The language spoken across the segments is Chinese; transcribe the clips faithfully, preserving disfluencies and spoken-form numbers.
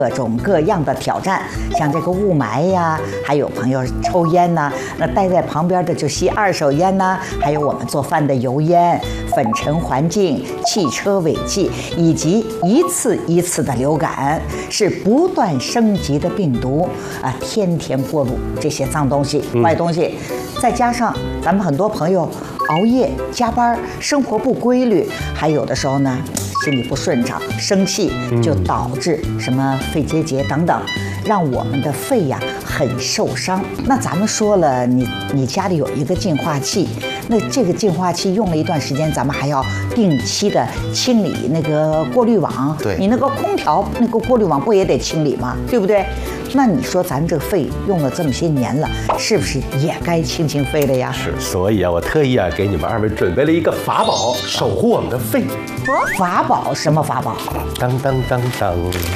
各种各样的挑战，像这个雾霾呀，还有朋友抽烟呐，那待在旁边的就吸二手烟呐，还有我们做饭的油烟、粉尘环境、汽车尾气，以及一次一次的流感，是不断升级的病毒啊，天天过路这些脏东西、坏东西，再加上咱们很多朋友熬夜加班，生活不规律，还有的时候呢。心里不顺畅，生气就导致什么肺结节等等，让我们的肺呀很受伤。那咱们说了，你你家里有一个净化器，那这个净化器用了一段时间，咱们还要定期的清理那个过滤网。 对， 你那个空调那个过滤网不也得清理吗？对不对？那你说咱这个肺用了这么些年了，是不是也该清清肺了呀？ 是，所以啊，我特意啊给你们二位准备了一个法宝，守护我们的肺。 法宝？什么法宝？ 当当当当。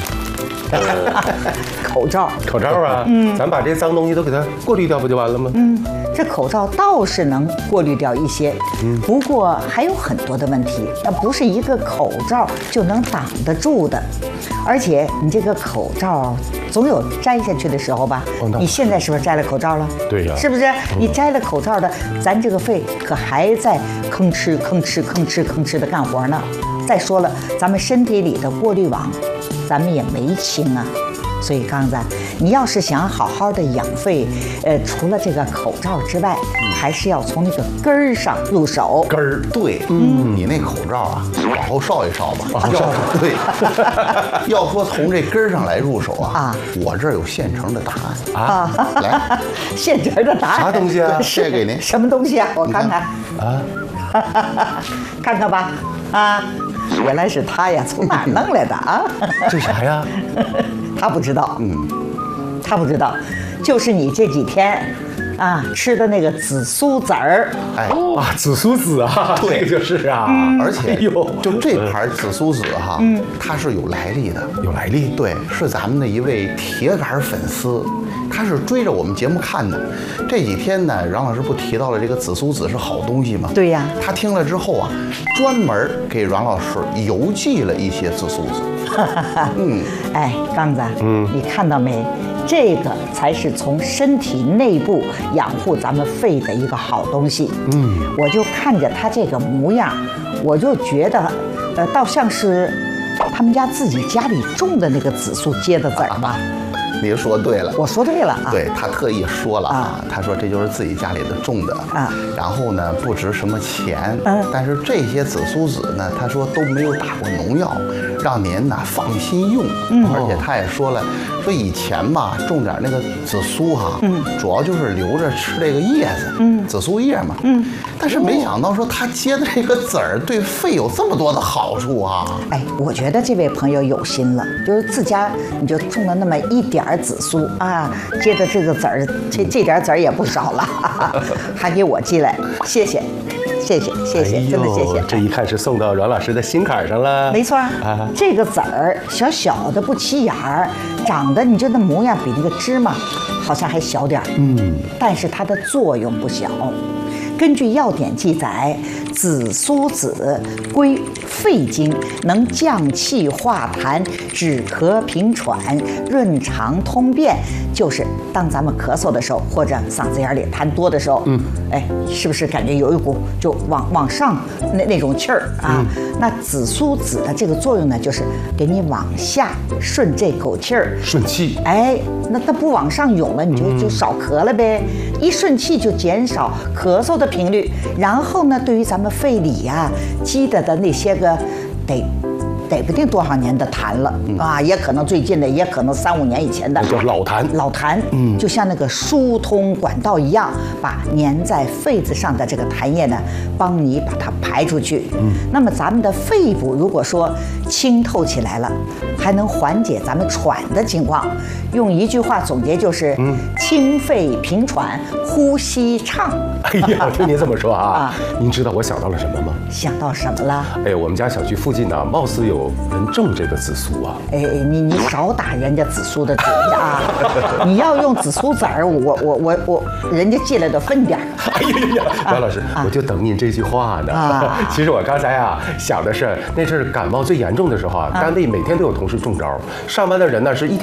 口罩。 口罩啊，嗯，咱把这脏东西都给它过滤掉，不就完了吗？ 嗯，这口罩倒是能过滤掉一些，嗯，不过还有很多的问题，那不是一个口罩就能挡得住的，而且你这个口罩总有摘下去的时候吧？哦，你现在是不是摘了口罩了？ 对呀， 是不是？你摘了口罩的，咱这个肺可还在吭哧吭哧吭哧吭哧的干活呢。再说了，咱们身体里的过滤网，咱们也没清啊。所以刚才你要是想好好的养肺，呃，除了这个口罩之外，还是要从那个根儿上入手。 根儿，对，嗯，你那口罩啊，往后稍一稍吧。往后稍，对。要说从这根儿上来入手啊，啊，我这儿有现成的答案啊。来， 现成的答案。 啥东西啊？ 这给您。 什么东西啊？我看看。啊，看看吧。啊，原来是他呀，从哪儿弄来的啊？ 这啥呀？ 他不知道，嗯，他不知道，就是你这几天啊吃的那个紫苏籽儿， 哎啊，紫苏籽啊， 对， 这个就是啊， 嗯、而且就这盘紫苏籽哈，嗯，它是有来历的， 有来历， 对，是咱们的一位铁杆粉丝。他是追着我们节目看的，这几天呢，阮老师不提到了这个紫苏籽是好东西吗？ 对呀， 他听了之后啊，专门给阮老师邮寄了一些紫苏籽。 嗯，哎，刚子，嗯，你看到没？这个才是从身体内部养护咱们肺的一个好东西。嗯，我就看着他这个模样，我就觉得，呃，倒像是他们家自己家里种的那个紫苏结的籽儿吧。 你说对了， 我说对了啊！ 对，他特意说了啊，他说这就是自己家里的种的啊，然后呢不值什么钱，嗯，但是这些紫苏籽呢，他说都没有打过农药，让您呢放心用。嗯，而且他也说了，说以前吧种点那个紫苏哈，嗯，主要就是留着吃这个叶子，嗯，紫苏叶嘛，嗯，但是没想到说他结的这个籽儿对肺有这么多的好处啊！ 哎，我觉得这位朋友有心了，就是自家你就种了那么一点儿紫苏啊，接的这个籽儿，这这点籽儿也不少了，还给我寄来，谢谢，谢谢，谢谢，真的谢谢。 这一看是送到阮老师的心坎上了。 没错啊，这个籽儿小小的不起眼儿，长得你这那模样比那个芝麻好像还小点儿，嗯，但是它的作用不小。根据药典记载，紫苏籽归肺经，能降气化痰、止咳平喘、润肠通便。就是当咱们咳嗽的时候，或者嗓子眼里痰多的时候，嗯，哎，是不是感觉有一股就往往上那那种气儿啊？嗯、那紫苏籽的这个作用呢，就是给你往下顺这口气儿， 顺气。 哎，那它不往上涌了，你就就少咳了呗。一顺气就减少咳嗽的频率，然后呢，对于咱们肺里呀、啊、积的的那些个得。得不定多少年的痰了、嗯、啊，也可能最近的，也可能三五年以前的， 叫老痰。 老痰，嗯，就像那个疏通管道一样，把粘在肺子上的这个痰液呢，帮你把它排出去。嗯，那么咱们的肺部如果说清透起来了，还能缓解咱们喘的情况。用一句话总结就是：嗯，清肺平喘，呼吸畅。 哎呀，听您这么说啊，啊您知道我想到了什么吗？ 想到什么了？ 哎，我们家小区附近呢，貌似有人种这个紫苏啊。 哎，你你少打人家紫苏的嘴啊！你要用紫苏籽儿，我我我我，人家寄来的分点儿。 哎呀呀，阮老师，啊、我就等您这句话呢。啊、其实我刚才啊想的是，那阵感冒最严重的时候啊，单位每天都有同事中招，上班的人呢是一天。